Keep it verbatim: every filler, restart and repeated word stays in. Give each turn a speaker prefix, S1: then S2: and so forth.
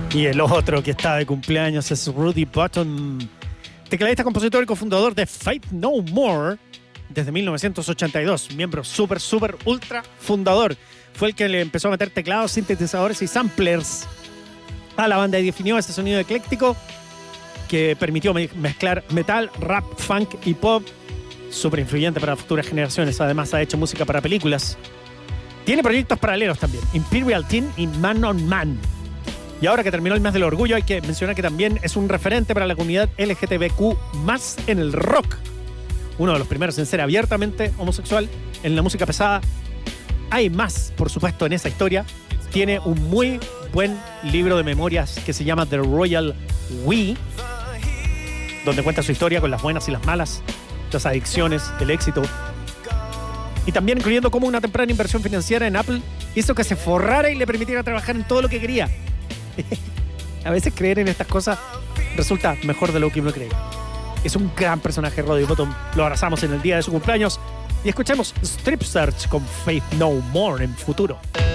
S1: Y el otro que está de cumpleaños es Rudy Button, tecladista, compositor y cofundador de Faith No More desde mil novecientos ochenta y dos. Miembro súper, súper, ultra fundador. Fue el que le empezó a meter teclados, sintetizadores y samplers a la banda y definió ese sonido ecléctico que permitió mezclar metal, rap, funk y pop. Súper influyente para futuras generaciones. Además ha hecho música para películas. Tiene proyectos paralelos también, Imperial Teen y Man on Man. Y ahora que terminó el mes del orgullo, hay que mencionar que también es un referente para la comunidad L G T B Q más en el rock. Uno de los primeros en ser abiertamente homosexual en la música pesada. Hay más, por supuesto, en esa historia. Tiene un muy buen libro de memorias que se llama The Royal We, donde cuenta su historia con las buenas y las malas, las adicciones, el éxito. Y también incluyendo cómo una temprana inversión financiera en Apple hizo que se forrara y le permitiera trabajar en todo lo que quería. A veces creer en estas cosas resulta mejor de lo que uno cree. Es un gran personaje, Rudy Button. Lo abrazamos en el día de su cumpleaños y escuchemos Strip Search con Faith No More en futuro.